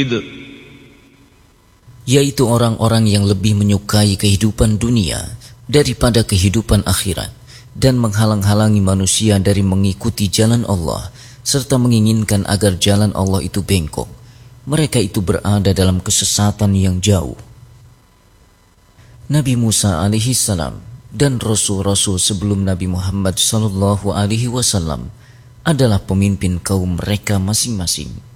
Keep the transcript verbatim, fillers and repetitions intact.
yaitu orang-orang yang lebih menyukai kehidupan dunia daripada kehidupan akhirat, dan menghalang-halangi manusia dari mengikuti jalan Allah, serta menginginkan agar jalan Allah itu bengkok. Mereka itu berada dalam kesesatan yang jauh. Nabi Musa alaihi salam dan rasul-rasul sebelum Nabi Muhammad sallallahu alaihi wasallam adalah pemimpin kaum mereka masing-masing.